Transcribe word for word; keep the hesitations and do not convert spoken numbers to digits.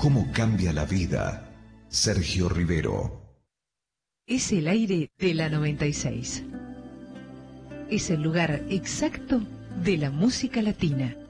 cómo cambia la vida. Sergio Rivero. Es el aire de la noventa y seis. Es el lugar exacto de la música latina.